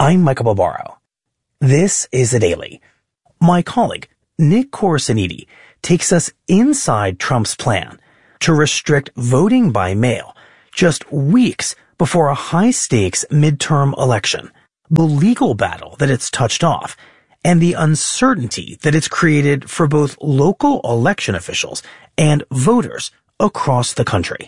I'm Michael Barbaro. This is The Daily. My colleague, Nick Corasaniti, takes us inside Trump's plan to restrict voting by mail just weeks before a high-stakes midterm election, the legal battle that it's touched off, and the uncertainty that it's created for both local election officials and voters across the country.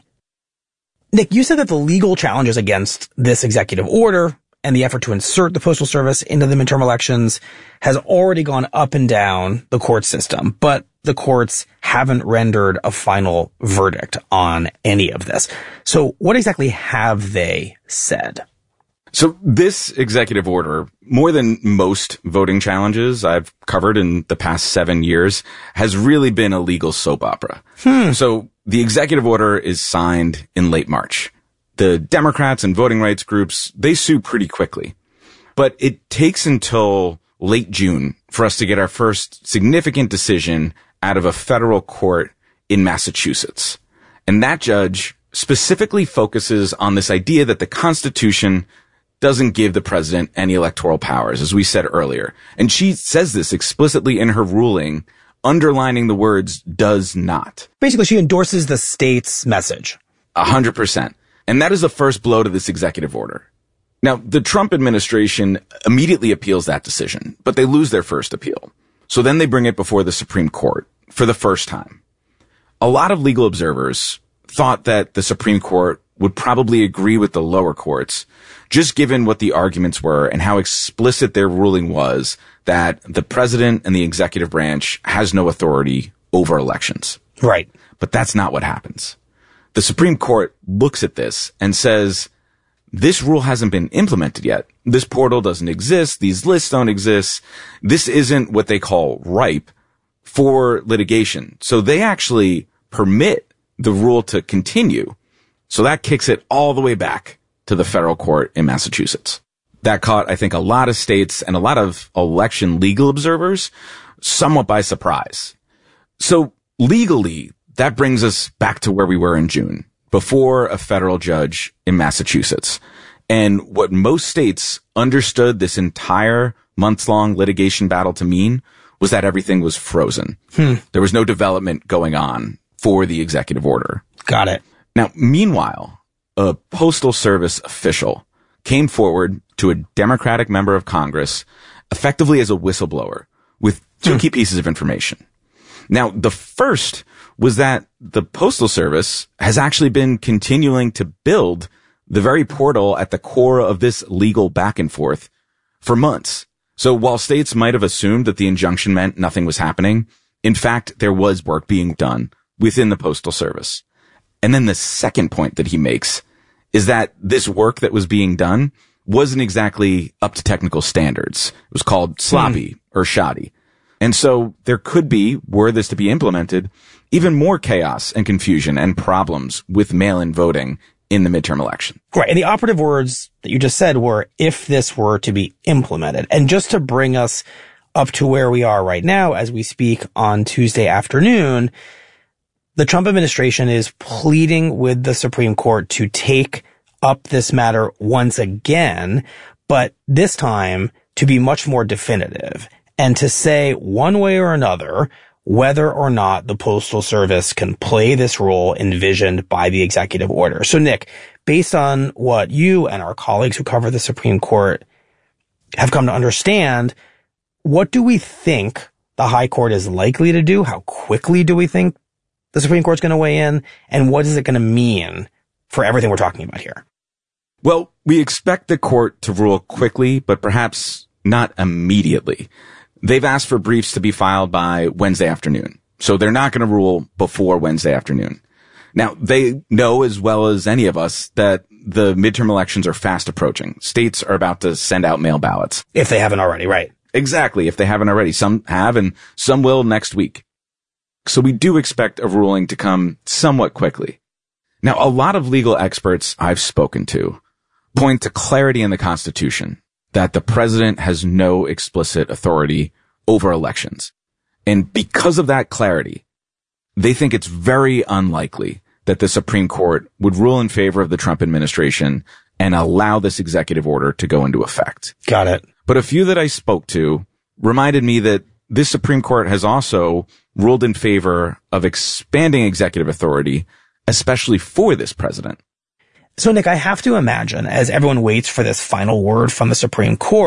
Nick, you said that the legal challenges against this executive order and the effort to insert the Postal Service into the midterm elections has already gone up and down the court system, but the courts haven't rendered a final verdict on any of this. So what exactly have they said? So this executive order, more than most voting challenges I've covered in the past 7 years, has really been a legal soap opera. So the executive order is signed in late March. The Democrats and voting rights groups, they sue pretty quickly. But it takes until late June for us to get our first significant decision out of a federal court in Massachusetts. And that judge specifically focuses on this idea that the Constitution doesn't give the president any electoral powers, as we said earlier. And she says this explicitly in her ruling, underlining the words does not. Basically, she endorses the state's message. 100%. And that is the first blow to this executive order. Now, the Trump administration immediately appeals that decision, but they lose their first appeal. So then they bring it before the Supreme Court for the first time. A lot of legal observers thought that the Supreme Court would probably agree with the lower courts, just given what the arguments were and how explicit their ruling was that the president and the executive branch has no authority over elections. Right. But that's not what happens. The Supreme Court looks at this and says, this rule hasn't been implemented yet. This portal doesn't exist. These lists don't exist. This isn't what they call ripe for litigation. So they actually permit the rule to continue. So that kicks it all the way back to the federal court in Massachusetts. That caught, I think, a lot of states and a lot of election legal observers somewhat by surprise. So legally, that brings us back to where we were in June, before a federal judge in Massachusetts. And what most states understood this entire months-long litigation battle to mean was that everything was frozen. There was no development going on for the executive order. Got it. Now, meanwhile, a Postal Service official came forward to a Democratic member of Congress effectively as a whistleblower with two key pieces of information. Now, the first was that the Postal Service has actually been continuing to build the very portal at the core of this legal back and forth for months. So while states might have assumed that the injunction meant nothing was happening, in fact, there was work being done within the Postal Service. And then the second point that he makes is that this work that was being done wasn't exactly up to technical standards. It was called sloppy or shoddy. And so there could be, were this to be implemented, even more chaos and confusion and problems with mail-in voting in the midterm election. Right. And the operative words that you just said were, if this were to be implemented. And just to bring us up to where we are right now as we speak on Tuesday afternoon, the Trump administration is pleading with the Supreme Court to take up this matter once again, but this time to be much more definitive and to say one way or another whether or not the Postal Service can play this role envisioned by the executive order. So, Nick, based on what you and our colleagues who cover the Supreme Court have come to understand, what do we think the High Court is likely to do? How quickly do we think the Supreme Court's going to weigh in? And what is it going to mean for everything we're talking about here? Well, we expect the court to rule quickly, but perhaps not immediately. They've asked for briefs to be filed by Wednesday afternoon. So they're not going to rule before Wednesday afternoon. Now, they know as well as any of us that the midterm elections are fast approaching. States are about to send out mail ballots. If they haven't already, right? Exactly, if they haven't already. Some have and some will next week. So we do expect a ruling to come somewhat quickly. Now, a lot of legal experts I've spoken to point to clarity in the Constitution that the president has no explicit authority over elections. And because of that clarity, they think it's very unlikely that the Supreme Court would rule in favor of the Trump administration and allow this executive order to go into effect. Got it. But a few that I spoke to reminded me that this Supreme Court has also ruled in favor of expanding executive authority, especially for this president. So, Nick, I have to imagine, as everyone waits for this final word from the Supreme Court,